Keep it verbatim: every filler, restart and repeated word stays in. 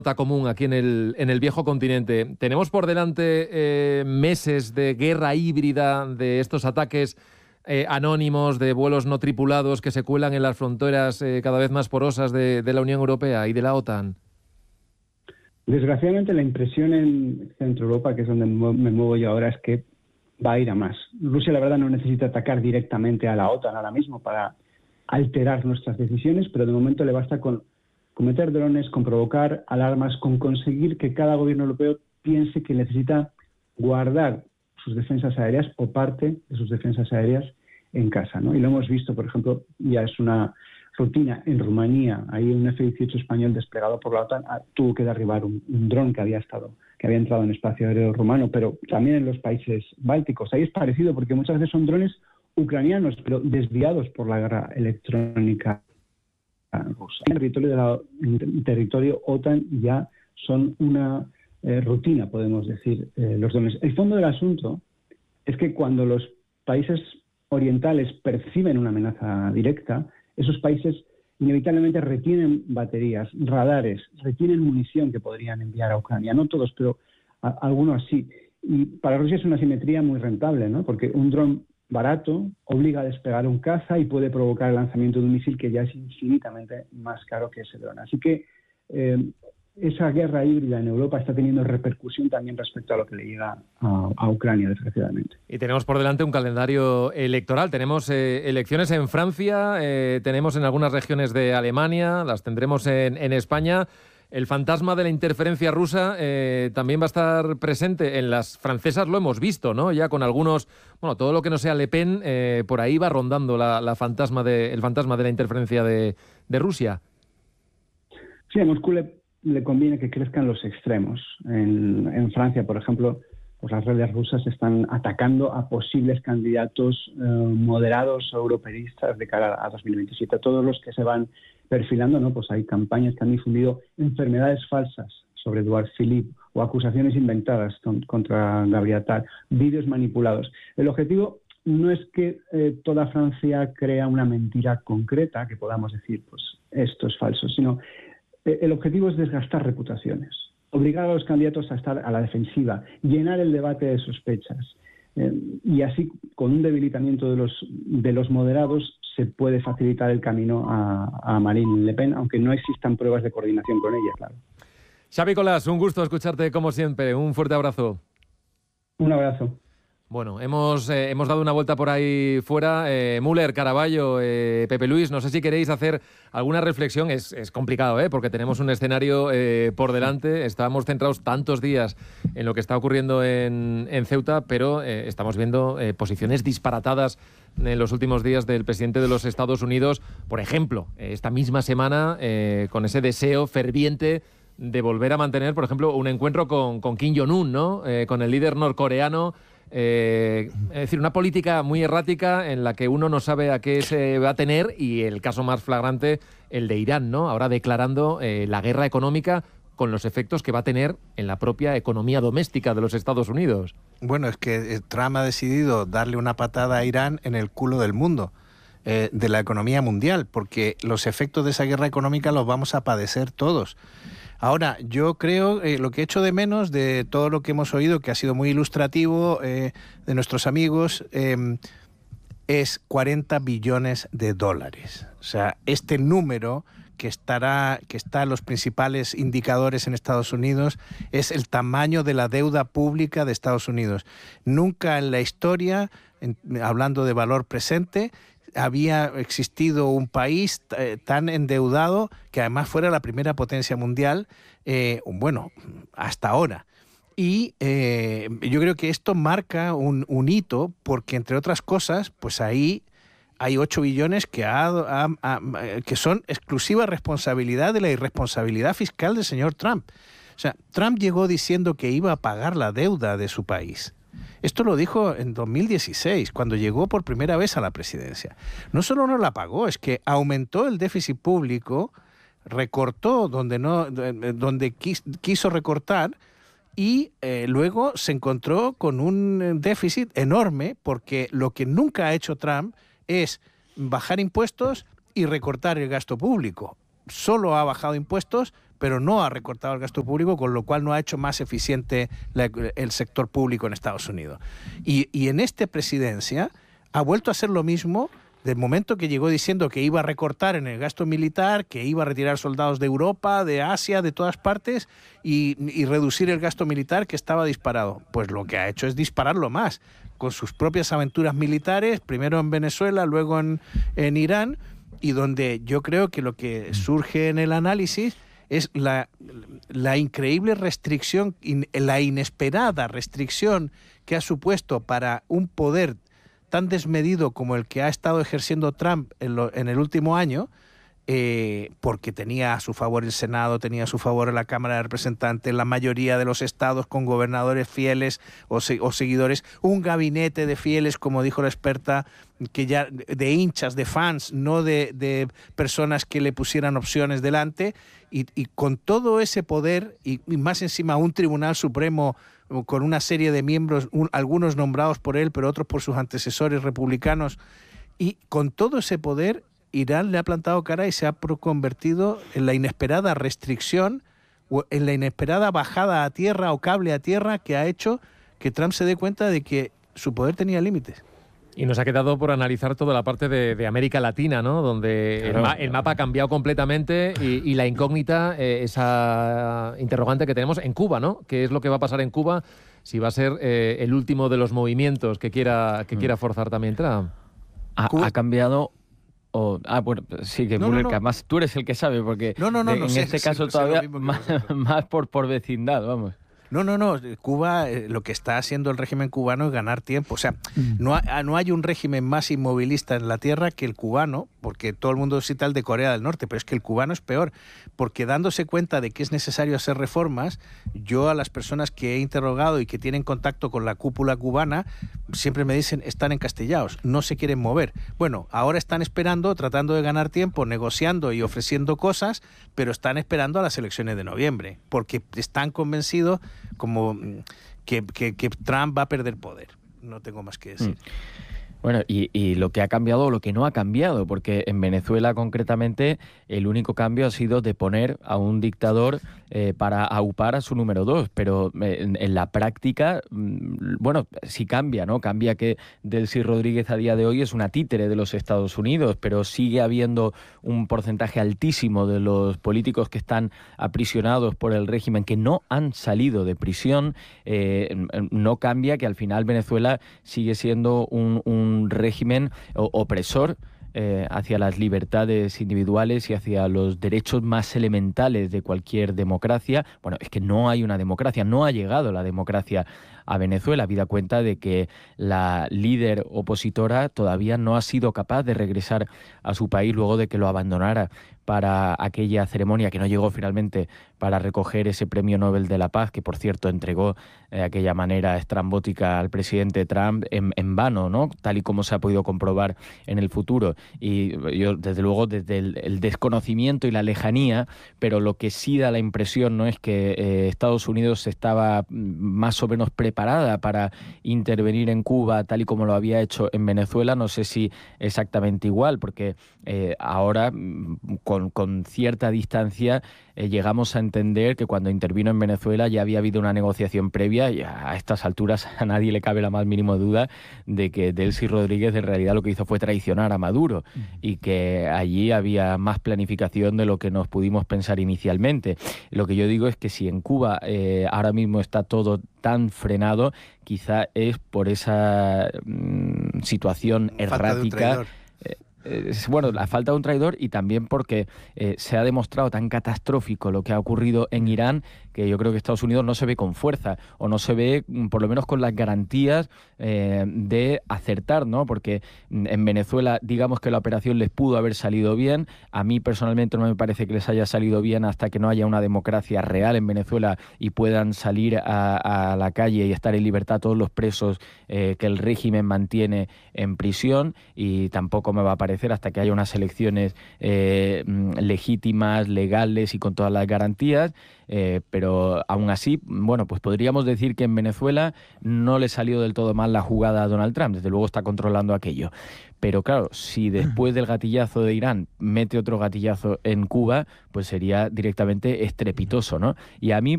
común aquí en el, en el viejo continente. Tenemos por delante eh, meses de guerra híbrida, de estos ataques eh, anónimos, de vuelos no tripulados que se cuelan en las fronteras eh, cada vez más porosas de, de la Unión Europea y de la OTAN. Desgraciadamente la impresión en Centro Europa, que es donde me muevo yo ahora, es que va a ir a más. Rusia, la verdad, no necesita atacar directamente a la OTAN ahora mismo para alterar nuestras decisiones, pero de momento le basta con cometer drones, con provocar alarmas, con conseguir que cada gobierno europeo piense que necesita guardar sus defensas aéreas o parte de sus defensas aéreas en casa, ¿no? Y lo hemos visto, por ejemplo, ya es una rutina en Rumanía. Ahí un F dieciocho español desplegado por la OTAN ah, tuvo que derribar un, un dron que había estado, que había entrado en espacio aéreo rumano, pero también en los países bálticos. Ahí es parecido porque muchas veces son drones ucranianos, pero desviados por la guerra electrónica rusa. En el territorio, de la, en territorio OTAN ya son una eh, rutina, podemos decir, eh, los drones. El fondo del asunto es que cuando los países orientales perciben una amenaza directa, esos países inevitablemente retienen baterías, radares, retienen munición que podrían enviar a Ucrania. No todos, pero a, algunos sí. Y para Rusia es una simetría muy rentable, ¿no? Porque un dron barato obliga a despegar un caza y puede provocar el lanzamiento de un misil que ya es infinitamente más caro que ese dron. Así que eh, esa guerra híbrida en Europa está teniendo repercusión también respecto a lo que le llega a, a Ucrania, desgraciadamente. Y tenemos por delante un calendario electoral. Tenemos eh, elecciones en Francia, eh, tenemos en algunas regiones de Alemania, las tendremos en, en España. El fantasma de la interferencia rusa eh, también va a estar presente. En las francesas lo hemos visto, ¿no? Ya con algunos, bueno, todo lo que no sea Le Pen, eh, por ahí va rondando la, la fantasma de, el fantasma de la interferencia de, de Rusia. Sí, a Moscú le, le conviene que crezcan los extremos. En, en Francia, por ejemplo, pues las redes rusas están atacando a posibles candidatos eh, moderados o europeístas de cara a dos mil veintisiete. Todos los que se van perfilando, ¿no? Pues hay campañas que han difundido enfermedades falsas sobre Eduard Philippe o acusaciones inventadas con, contra Gabriel Attal, vídeos manipulados. El objetivo no es que eh, toda Francia crea una mentira concreta que podamos decir, pues esto es falso, sino eh, el objetivo es desgastar reputaciones, obligar a los candidatos a estar a la defensiva, llenar el debate de sospechas. Eh, y así, con un debilitamiento de los, de los moderados, se puede facilitar el camino a, a Marine Le Pen, aunque no existan pruebas de coordinación con ella, claro. Xavi Colás, un gusto escucharte como siempre. Un fuerte abrazo. Un abrazo. Bueno, hemos, eh, hemos dado una vuelta por ahí fuera. Eh, Müller, Caraballo, eh, Pepe Luis, no sé si queréis hacer alguna reflexión. Es, es complicado, ¿eh? Porque tenemos un escenario eh, por delante. Estábamos centrados tantos días en lo que está ocurriendo en, en Ceuta, pero eh, estamos viendo eh, posiciones disparatadas en los últimos días del presidente de los Estados Unidos. Por ejemplo, esta misma semana, eh, con ese deseo ferviente de volver a mantener, por ejemplo, un encuentro con, con Kim Jong-un, ¿no? Eh, con el líder norcoreano. Eh, es decir, una política muy errática en la que uno no sabe a qué se va a tener, y el caso más flagrante, el de Irán, ¿no? Ahora declarando eh, la guerra económica con los efectos que va a tener en la propia economía doméstica de los Estados Unidos. Bueno, es que Trump ha decidido darle una patada a Irán en el culo del mundo, eh, de la economía mundial, porque los efectos de esa guerra económica los vamos a padecer todos. Ahora, yo creo, eh, lo que echo de menos de todo lo que hemos oído, que ha sido muy ilustrativo eh, de nuestros amigos, eh, es cuarenta billones de dólares. O sea, este número que estará, que está en los principales indicadores en Estados Unidos, es el tamaño de la deuda pública de Estados Unidos. Nunca en la historia, en, hablando de valor presente, había existido un país eh, tan endeudado que además fuera la primera potencia mundial, eh, bueno, hasta ahora. Y eh, yo creo que esto marca un, un hito porque, entre otras cosas, pues ahí hay ocho billones que, ha, ha, ha, que son exclusiva responsabilidad de la irresponsabilidad fiscal del señor Trump. O sea, Trump llegó diciendo que iba a pagar la deuda de su país. Esto lo dijo en dos mil dieciséis, cuando llegó por primera vez a la presidencia. No solo no la pagó, es que aumentó el déficit público, recortó donde, no, donde quiso recortar, y eh, luego se encontró con un déficit enorme, porque lo que nunca ha hecho Trump es bajar impuestos y recortar el gasto público. Solo ha bajado impuestos, pero no ha recortado el gasto público, con lo cual no ha hecho más eficiente la, el sector público en Estados Unidos. Y, y en esta presidencia ha vuelto a hacer lo mismo del momento que llegó diciendo que iba a recortar en el gasto militar, que iba a retirar soldados de Europa, de Asia, de todas partes, y, y reducir el gasto militar que estaba disparado. Pues lo que ha hecho es dispararlo más, con sus propias aventuras militares, primero en Venezuela, luego en, en Irán, y donde yo creo que lo que surge en el análisis es la, la increíble restricción, in, la inesperada restricción que ha supuesto para un poder tan desmedido como el que ha estado ejerciendo Trump en, lo, en el último año, eh, porque tenía a su favor el Senado, tenía a su favor la Cámara de Representantes, la mayoría de los estados con gobernadores fieles o, se, o seguidores, un gabinete de fieles, como dijo la experta, que ya de hinchas, de fans, no de, de personas que le pusieran opciones delante, y, y con todo ese poder, y, y más encima un Tribunal Supremo con una serie de miembros, un, algunos nombrados por él, pero otros por sus antecesores republicanos, y con todo ese poder, Irán le ha plantado cara y se ha convertido en la inesperada restricción, o en la inesperada bajada a tierra o cable a tierra que ha hecho que Trump se dé cuenta de que su poder tenía límites. Y nos ha quedado por analizar toda la parte de, de América Latina, ¿no? Donde claro, el, ma el mapa ha cambiado completamente y, y la incógnita, eh, esa interrogante que tenemos en Cuba, ¿no? ¿Qué es lo que va a pasar en Cuba? Si va a ser eh, el último de los movimientos que quiera, que quiera forzar también Trump. Ha, ha cambiado... Oh, ah, bueno, sí, que, no, Müller, no, no. que además tú eres el que sabe, porque no, no, no, de, no en sé, este sé, caso sé todavía más, más por, por vecindad, vamos. No, no, no. Cuba, eh, lo que está haciendo el régimen cubano es ganar tiempo. O sea, mm. no, ha, no hay un régimen más inmovilista en la tierra que el cubano, porque todo el mundo cita el de Corea del Norte, pero es que el cubano es peor, porque dándose cuenta de que es necesario hacer reformas, yo a las personas que he interrogado y que tienen contacto con la cúpula cubana, siempre me dicen, están encastillados, no se quieren mover. Bueno, ahora están esperando, tratando de ganar tiempo, negociando y ofreciendo cosas, pero están esperando a las elecciones de noviembre, porque están convencidos como que, que, que Trump va a perder poder. No tengo más que decir. Mm. Bueno, y, y lo que ha cambiado o lo que no ha cambiado, porque en Venezuela concretamente el único cambio ha sido de poner a un dictador eh, para aupar a su número dos, pero en, en la práctica, bueno, sí cambia, ¿no? Cambia que Delcy Rodríguez a día de hoy es una títere de los Estados Unidos, pero sigue habiendo un porcentaje altísimo de los políticos que están aprisionados por el régimen que no han salido de prisión. Eh, no cambia que al final Venezuela sigue siendo un, un un régimen opresor eh, hacia las libertades individuales y hacia los derechos más elementales de cualquier democracia. Bueno, es que no hay una democracia, no ha llegado la democracia a Venezuela, habida cuenta de que la líder opositora todavía no ha sido capaz de regresar a su país luego de que lo abandonara para aquella ceremonia que no llegó finalmente para recoger ese premio Nobel de la Paz, que por cierto entregó de eh, aquella manera estrambótica al presidente Trump en, en vano, ¿no? Tal y como se ha podido comprobar en el futuro. Y yo, desde luego, desde el, el desconocimiento y la lejanía, pero lo que sí da la impresión, ¿no?, es que eh, Estados Unidos estaba más o menos preparada para intervenir en Cuba tal y como lo había hecho en Venezuela. No sé si exactamente igual, porque eh, ahora con, con cierta distancia eh, llegamos a entender que cuando intervino en Venezuela ya había habido una negociación previa y a estas alturas a nadie le cabe la más mínima duda de que Delcy Rodríguez en realidad lo que hizo fue traicionar a Maduro uh-huh. y que allí había más planificación de lo que nos pudimos pensar inicialmente. Lo que yo digo es que si en Cuba eh, ahora mismo está todo tan frenado, quizá es por esa mmm, situación errática. Eh, bueno, la falta de un traidor y también porque eh, se ha demostrado tan catastrófico lo que ha ocurrido en Irán que yo creo que Estados Unidos no se ve con fuerza o no se ve por lo menos con las garantías eh, de acertar, ¿no? Porque en Venezuela digamos que la operación les pudo haber salido bien. A mí personalmente no me parece que les haya salido bien hasta que no haya una democracia real en Venezuela y puedan salir a, a la calle y estar en libertad todos los presos eh, que el régimen mantiene en prisión, y tampoco me va a parecer hasta que haya unas elecciones eh, legítimas, legales y con todas las garantías. Eh, pero pero aún así, bueno, pues podríamos decir que en Venezuela no le salió del todo mal la jugada a Donald Trump, desde luego está controlando aquello. Pero claro, si después del gatillazo de Irán mete otro gatillazo en Cuba, pues sería directamente estrepitoso, ¿no? Y a mí